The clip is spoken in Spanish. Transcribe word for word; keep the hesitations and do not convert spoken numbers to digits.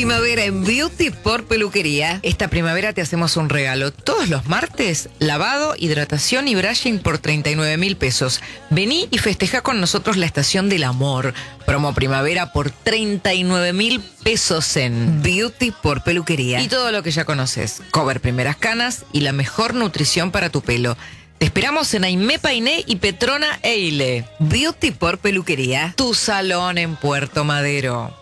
Primavera en Beauty por Peluquería. Esta primavera te hacemos un regalo. Todos los martes, lavado, hidratación y brushing por treinta y nueve mil pesos. Vení y festeja con nosotros la estación del amor. Promo primavera por treinta y nueve mil pesos en Beauty por Peluquería. Y todo lo que ya conoces. Cover primeras canas y la mejor nutrición para tu pelo. Te esperamos en Aimé Painé y Petrona Eile. Beauty por Peluquería. Tu salón en Puerto Madero.